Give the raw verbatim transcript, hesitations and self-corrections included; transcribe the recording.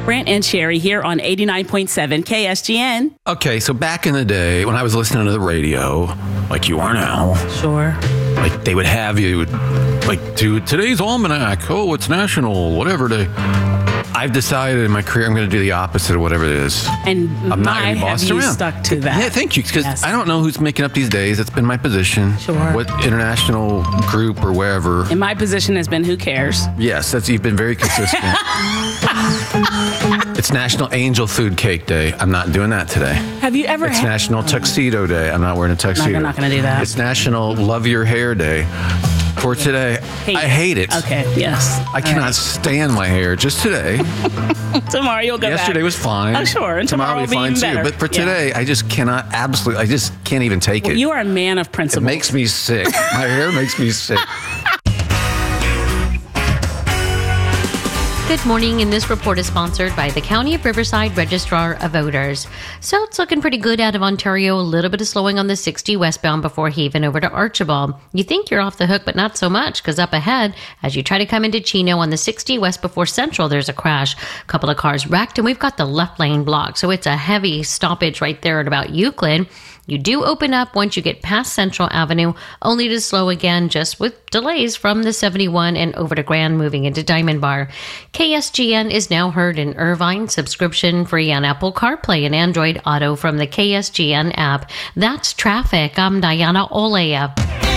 Brant and Sherry here on eighty-nine point seven K S G N. Okay, so back in the day when I was listening to the radio, like you are now, Sure. like they would have you, like, do today's almanac. Oh, it's national, whatever day. I've decided in my career I'm going to do the opposite of whatever it is. And I'm not my, going to be have bossed you around. stuck to that? Yeah, thank you. Because Yes. I don't know who's making up these days. That's been my position. Sure. What international group or wherever. And my position has been, who cares? Yes, that's you've been very consistent. It's National Angel Food Cake Day. I'm not doing that today. Have you ever It's had... National Tuxedo Day. I'm not wearing a tuxedo. I'm not gonna do that. It's National Love Your Hair Day. For today, Hate. I hate it. Okay, yes. I cannot stand my hair. Just today. Tomorrow you'll go Yesterday back. was fine. Oh, sure. And tomorrow will will be be fine even too. better. But for Yeah. today, I just cannot absolutely, I just can't even take Well, it. you are a man of It principle. makes me sick. My hair makes me sick. Good morning, and this report is sponsored by the County of Riverside Registrar of Voters. So it's looking pretty good out of Ontario. A little bit of slowing on the sixty westbound before Haven over to Archibald. You think you're off the hook, but not so much, because up ahead, as you try to come into Chino on the sixty west before Central, there's a crash. A couple of cars wrecked, and we've got the left lane blocked. So it's a heavy stoppage right there at about Euclid. You do open up once you get past Central Avenue, only to slow again just with delays from the seventy-one and over to Grand moving into Diamond Bar. K S G N is now heard in Irvine, subscription free on Apple CarPlay and Android Auto from the K S G N app. That's traffic. I'm Diana Olea.